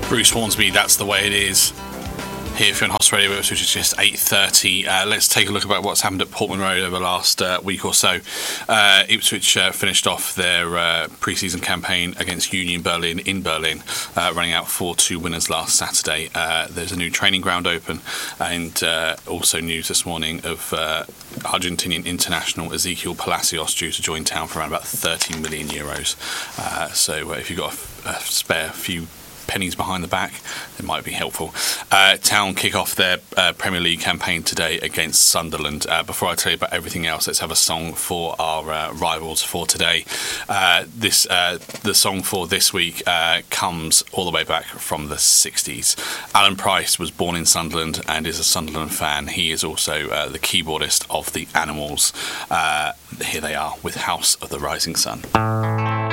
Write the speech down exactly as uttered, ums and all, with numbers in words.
Bruce Hornsby, That's the Way It Is. Here for Hoss Radio, which is just eight thirty. Uh, let's take a look about what's happened at Portman Road over the last uh, week or so. Uh, Ipswich uh, finished off their uh, pre-season campaign against Union Berlin in Berlin, uh, running out four two winners last Saturday. Uh, there's a new training ground open, and uh, also news this morning of uh, Argentinian international Ezequiel Palacios due to join town for around about thirty million euros. Uh, so uh, if you've got a, a spare few pennies behind the back, it might be helpful. Uh, Town kick off their uh, Premier League campaign today against Sunderland. Uh, before I tell you about everything else, let's have a song for our uh, rivals for today. Uh, this uh, the song for this week uh, comes all the way back from the sixties. Alan Price was born in Sunderland and is a Sunderland fan. He is also uh, the keyboardist of the Animals. Uh, here they are with House of the Rising Sun.